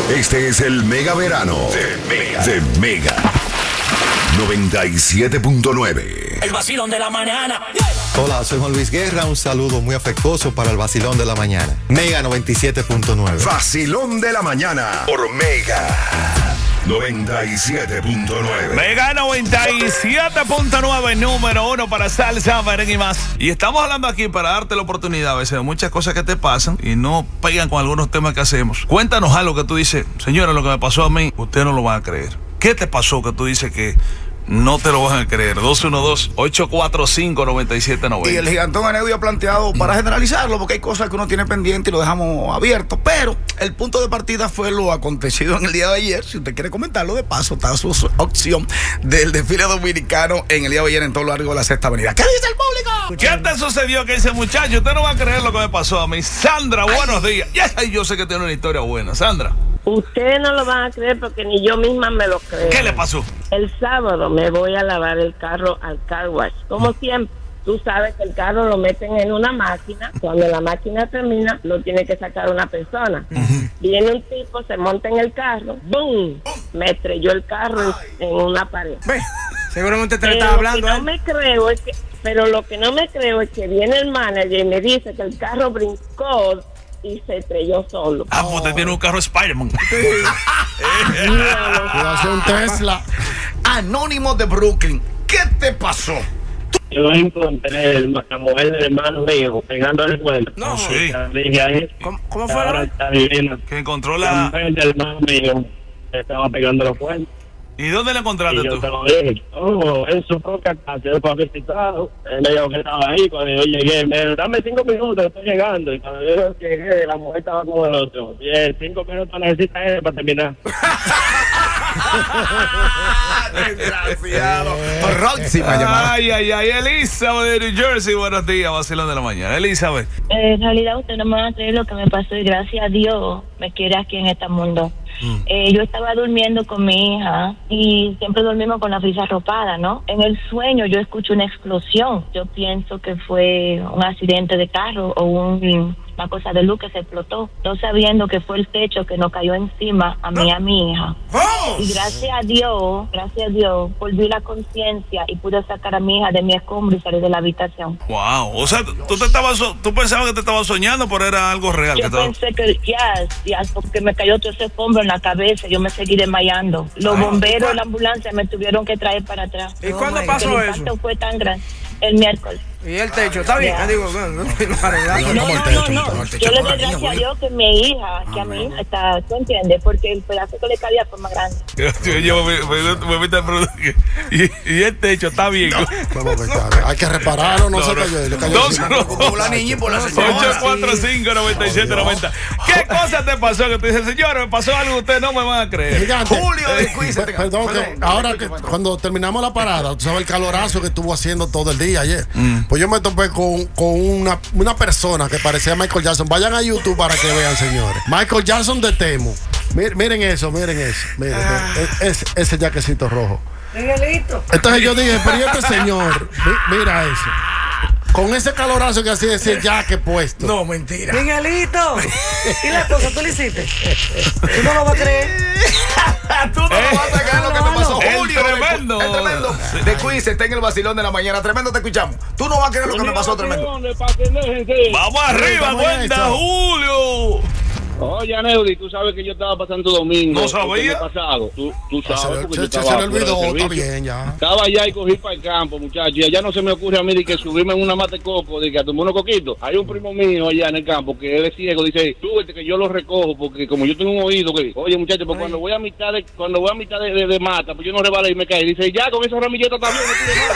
Este es el Mega Verano de Mega 97.9. El vacilón de la mañana. Hola, soy Juan Luis Guerra. Un saludo muy afectuoso para el vacilón de la mañana. Mega 97.9. Vacilón de la mañana por Mega 97.9. Mega 97.9, número 1 para salsa, merengue y más. Y estamos hablando aquí para darte la oportunidad a veces de muchas cosas que te pasan y no pegan con algunos temas que hacemos. Cuéntanos algo que tú dices, señora, lo que me pasó a mí, usted no lo va a creer. ¿Qué te pasó que tú dices que no te lo van a creer? 212-845-9790. Y el gigantón Aneudi ha planteado para generalizarlo, porque hay cosas que uno tiene pendiente y lo dejamos abierto. Pero el punto de partida fue lo acontecido en el día de ayer. Si usted quiere comentarlo, de paso está su opción del desfile dominicano en el día de ayer en todo lo largo de la Sexta Avenida. ¿Qué dice el público? ¿Qué te sucedió que ese muchacho? Usted no va a creer lo que me pasó a mí. Sandra, buenos días. Yo sé que tiene una historia buena. Sandra. Ustedes no lo van a creer porque ni yo misma me lo creo. ¿Qué le pasó? El sábado me voy a lavar el carro al car wash. Como siempre, tú sabes que el carro lo meten en una máquina. Cuando la máquina termina, lo tiene que sacar una persona. Viene un tipo, se monta en el carro, ¡boom! Me estrelló el carro en una pared. Seguramente te lo estaba hablando. Pero lo que no me creo es que viene el manager y me dice que el carro brincó y se estrelló solo. Pues usted tiene un carro Spider-Man. Hace un Tesla. Anónimo de Brooklyn, ¿qué te pasó? Yo encontré la mujer del hermano mío pegando el cuerno. No, sí. ¿Cómo fue? Ahora está viviendo. Que encontró La la... mujer del hermano mío estaba pegando los cuernos. ¿Y dónde la encontraste Y yo tú? te lo dije, en su propia casa, yo fui visitado. Él me dijo que estaba ahí. Cuando yo llegué, me dijo, dame 5 minutos, estoy llegando. Y cuando yo llegué, la mujer estaba como el otro. Y 5 minutos necesita él para terminar. Desgraciado. Próxima llamada. Ay, Elizabeth de New Jersey, buenos días, vacilón de la mañana. Elizabeth. En realidad usted no me va a creer lo que me pasó y gracias a Dios me quiere aquí en este mundo. Yo estaba durmiendo con mi hija y siempre dormimos con la brisa arropada, ¿no? En el sueño yo escucho una explosión. Yo pienso que fue un accidente de carro o una cosa de luz que se explotó, no sabiendo que fue el techo que nos cayó encima a mí y a mi hija. ¡Vamos! Y gracias a Dios, volví la conciencia y pude sacar a mi hija de mi escombro y salir de la habitación. Wow, o sea, tú pensabas que te estabas soñando, pero era algo real. Yo pensé que porque me cayó todo ese escombro en la cabeza, yo me seguí desmayando. Los bomberos, la ambulancia me tuvieron que traer para atrás. ¿Y cuándo pasó el impacto fue tan grande, el miércoles. ¿Y el techo? ¿Está bien? No. Yo le doy gracias a Dios que mi hija, está, ¿tú entiendes? Porque el pedazo que le caía fue más grande. Y el techo está bien. Hay que repararlo, no se cayó. Le cayó por la niña y por la señora. 845-9790. ¿Qué cosa te pasó? Que tú dices, señor, me pasó algo, ustedes no me van a creer. Gigante. Julio de Quiz. Perdón, ahora que cuando terminamos la parada, tú sabes el calorazo que estuvo haciendo todo el día ayer. Pues yo me topé con una persona que parecía Michael Jackson. Vayan a YouTube para que vean, señores. Michael Jackson de Temo. Miren eso. Miren, ese jaquecito rojo. Miguelito. Entonces yo dije, pero ¿y este señor? Mira eso. Con ese calorazo que hacía ese jaque puesto. No, mentira. Miguelito. ¿Y la cosa tú le hiciste? ¿Tú no lo vas a creer? Tú no lo vas a creer lo que te pasó. El Julio, tremendo. El tremendo de Quiz está en el vacilón de la mañana. Tremendo, te escuchamos. Tú no vas a creer lo que me pasó, tremendo. Vamos arriba, cuenta, Julio. Oye, Aneudi, tú sabes que yo estaba pasando domingo. ¿No sabía? Pasado. Tú sabes porque yo Se estaba le olvidó, fuera de está servicio. bien ya. Estaba allá y cogí para el campo, muchachos. Y allá no se me ocurre a mí de que subirme en una mata de coco, de que a tomar unos coquitos. Hay un primo mío allá en el campo que él es ciego, dice, súbete que yo lo recojo, porque como yo tengo un oído que, oye, muchachos, pues cuando voy a mitad de mata, pues yo no rebalo y me cae. Dice, ya con esa ramilleta está bien, no tiene nada.